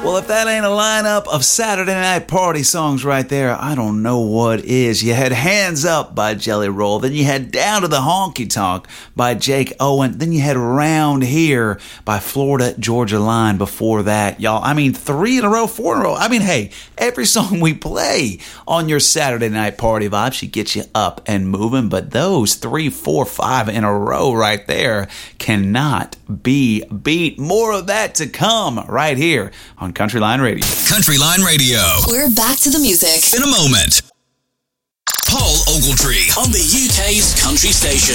Well, if that ain't a lineup of Saturday night party songs right there, I don't know what is. You had Hands Up by Jelly Roll, then you had Down to the Honky Tonk by Jake Owen, then you had Round Here by Florida Georgia Line before that, y'all. I mean, 3 in a row, 4 in a row. I mean, hey, every song we play on your Saturday night party vibe should get you up and moving, but those 3, 4, 5 in a row right there cannot be beat. More of that to come right here on Country Line Radio. Country Line Radio. We're back to the music In a moment. Paul Ogletree on the UK's country station.